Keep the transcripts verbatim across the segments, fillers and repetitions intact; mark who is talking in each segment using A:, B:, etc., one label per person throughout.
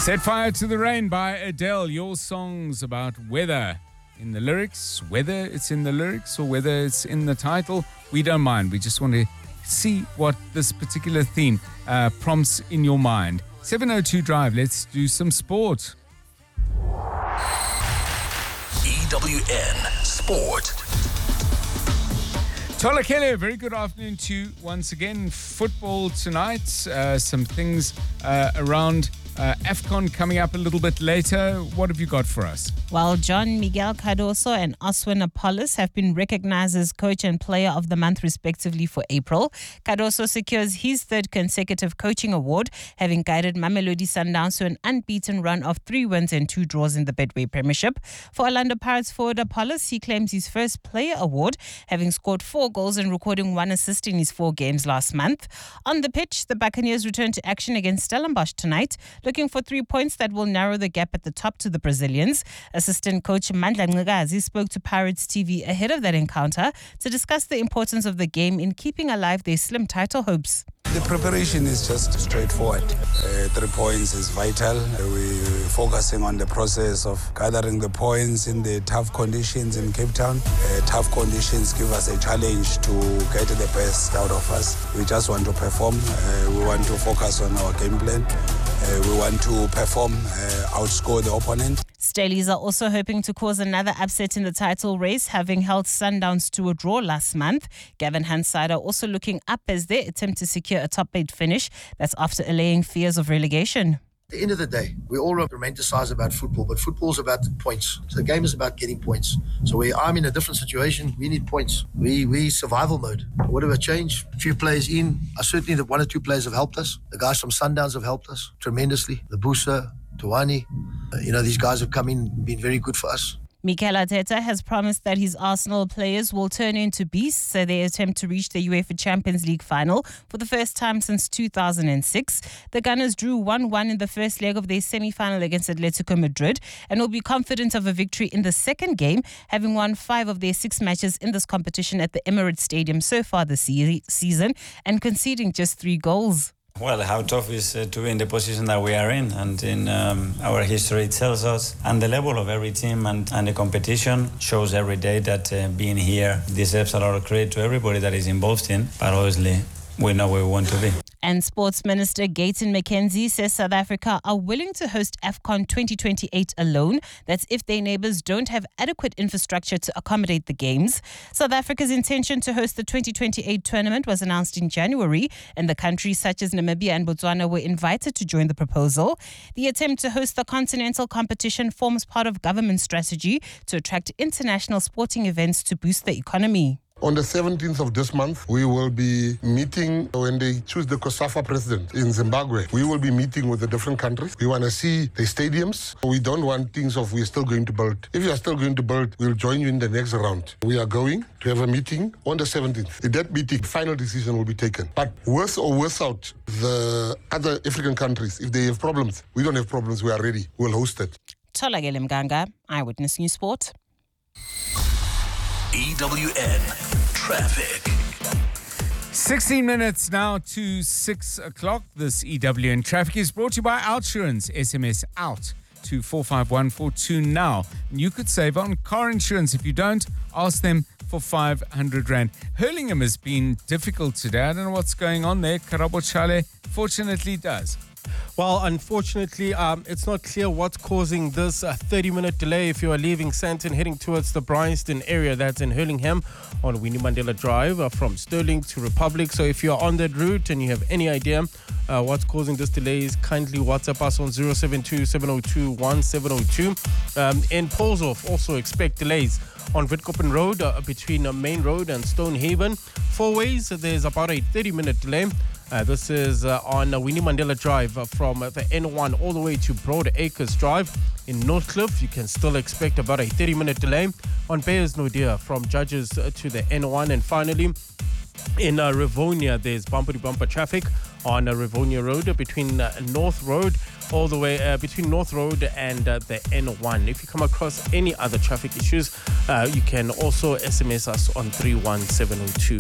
A: Set Fire to the Rain by Adele. Your songs about weather in the lyrics, whether it's in the lyrics or whether it's in the title, we don't mind. We just want to see what this particular theme uh, prompts in your mind. seven oh two Drive, let's do some sport.
B: E W N Sport.
A: Tola Kelly, very good afternoon to you once again. Football tonight, uh, some things uh, around uh, AFCON coming up a little bit later. What have you got for us?
C: Well, John Miguel Cardoso and Oswin Apollos have been recognized as Coach and Player of the Month respectively for April. Cardoso secures his third consecutive coaching award, having guided Mamelodi Sundowns to an unbeaten run of three wins and two draws in the Betway Premiership. For Orlando Pirates forward Apollos, he claims his first player award, having scored four goals and recording one assist in his four games last month. On the pitch, the Buccaneers return to action against Stellenbosch tonight, looking for three points that will narrow the gap at the top to the Brazilians. Assistant coach Mandla Ncikazi spoke to Pirates T V ahead of that encounter to discuss the importance of the game in keeping alive their slim title hopes.
D: The preparation is just straightforward. Uh, three points is vital. Uh, we're focusing on the process of gathering the points in the tough conditions in Cape Town. Uh, tough conditions give us a challenge to get the best out of us. We just want to perform. Uh, we want to focus on our game plan. Uh, we want to perform, uh, outscore the opponent.
C: Staleys are also hoping to cause another upset in the title race, having held Sundowns to a draw last month. Gavin Hanside are also looking up as they attempt to secure a top eight finish. That's after allaying fears of relegation.
E: At the end of the day, we all romanticize about football, but football is about points. So the game is about getting points. So where I'm in a different situation, we need points. We we survival mode. Whatever change, a few players in. I certainly the one or two players have helped us. The guys from Sundowns have helped us tremendously. The Busa, Tuani, uh, you know, these guys have come in, been very good for us.
C: Mikel Arteta has promised that his Arsenal players will turn into beasts so they attempt to reach the UEFA Champions League final for the first time since two thousand six. The Gunners drew one one in the first leg of their semi-final against Atletico Madrid and will be confident of a victory in the second game, having won five of their six matches in this competition at the Emirates Stadium so far this se- season and conceding just three goals.
F: Well, how tough is uh, to be in the position that we are in, and in um, our history it tells us, and the level of every team and, and the competition shows every day that uh, being here deserves a lot of credit to everybody that is involved in, but obviously we know where we want to be.
C: And Sports Minister Gayton McKenzie says South Africa are willing to host AFCON twenty twenty-eight alone. That's if their neighbours don't have adequate infrastructure to accommodate the games. South Africa's intention to host the twenty twenty-eight tournament was announced in January, and the countries such as Namibia and Botswana were invited to join the proposal. The attempt to host the continental competition forms part of government strategy to attract international sporting events to boost the economy.
G: On the seventeenth of this month, we will be meeting when they choose the COSAFA president in Zimbabwe. We will be meeting with the different countries. We want to see the stadiums. We don't want things of we're still going to build. If you are still going to build, we'll join you in the next round. We are going to have a meeting on the seventeenth. In that meeting, final decision will be taken. But worse or worse out, the other African countries, if they have problems, we don't have problems, we are ready. We'll host it.
C: Tola Mganga, Eyewitness News Sport.
B: E W N Traffic.
A: sixteen minutes now to six o'clock. This E W N Traffic is brought to you by Outsurance. S M S out to four five one four two now. You could save on car insurance. If you don't, ask them for five hundred rand. Hurlingham has been difficult today. I don't know what's going on there. Karabo Chale fortunately does.
H: Well, unfortunately, um, it's not clear what's causing this uh, thirty-minute delay if you are leaving Sandton heading towards the Bryanston area. That's in Hurlingham on Winnie Mandela Drive uh, from Sterling to Republic. So if you're on that route and you have any idea uh, what's causing this delays, kindly WhatsApp us on zero seven two, seven zero two, one seven zero two. Um, in Polshof, also expect delays on Witkoppen Road uh, between uh, Main Road and Stonehaven. Four ways, there's about a thirty-minute delay. Uh, this is uh, on uh, Winnie Mandela Drive uh, from uh, the N one all the way to Broad Acres Drive. In Northcliffe, you can still expect about a thirty-minute delay. On Bayers Nodia from Judges uh, to the N one. And finally, in uh, Rivonia, there's bumper-to-bumper traffic on uh, Rivonia Road between uh, North Road all the way uh, between North Road and uh, the N one. If you come across any other traffic issues, uh, you can also S M S us on three one seven zero two.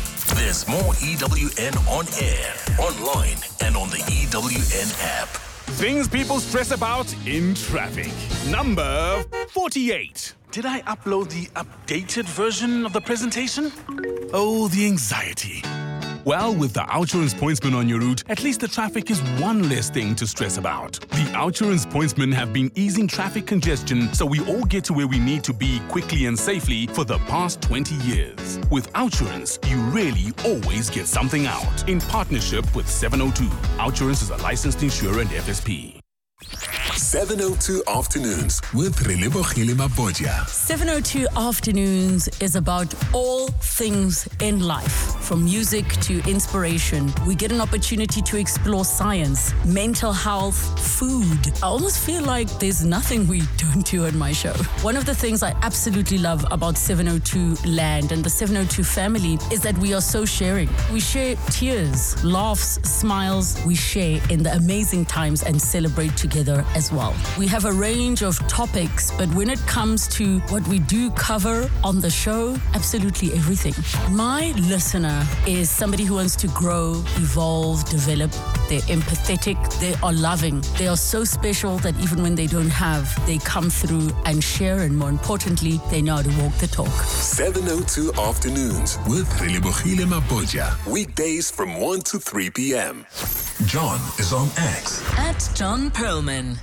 B: There's more E W N on air, online, and on the E W N app.
I: Things people stress about in traffic. Number forty-eight. Did I upload the updated version of the presentation? Oh, the anxiety. Well, with the Outsurance Pointsman on your route, at least the traffic is one less thing to stress about. The Outsurance Pointsmen have been easing traffic congestion so we all get to where we need to be quickly and safely for the past twenty years. With Outsurance, you really always get something out. In partnership with seven oh two. Outsurance is a licensed insurer and F S P.
B: seven oh two Afternoons with Relebogile Mabotja.
J: seven oh two Afternoons is about all things in life, from music to inspiration. We get an opportunity to explore science, mental health, food. I almost feel like there's nothing we don't do on my show. One of the things I absolutely love about seven oh two Land and the seven oh two family is that we are so sharing. We share tears, laughs, smiles. We share in the amazing times and celebrate together as well. We have a range of topics, but when it comes to what we do cover on the show, absolutely everything. My listener is somebody who wants to grow, evolve, develop. They're empathetic, they are loving. They are so special that even when they don't have, they come through and share, and more importantly, they know how to walk the talk.
B: seven oh two Afternoons with Relebogile Mabotja. Weekdays from one to three p.m. John is on X.
J: At John Perlman.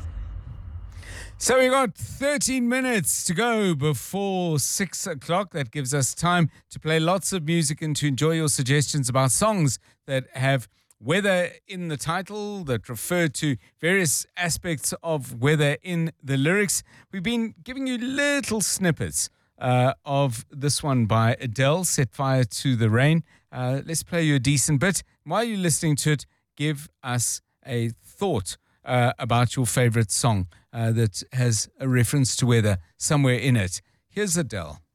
A: So we got thirteen minutes to go before six o'clock. That gives us time to play lots of music and to enjoy your suggestions about songs that have weather in the title, that refer to various aspects of weather in the lyrics. We've been giving you little snippets uh, of this one by Adele, Set Fire to the Rain. Uh, let's play you a decent bit. While you're listening to it, give us a thought uh, about your favorite song uh, that has a reference to weather somewhere in it. Here's Adele.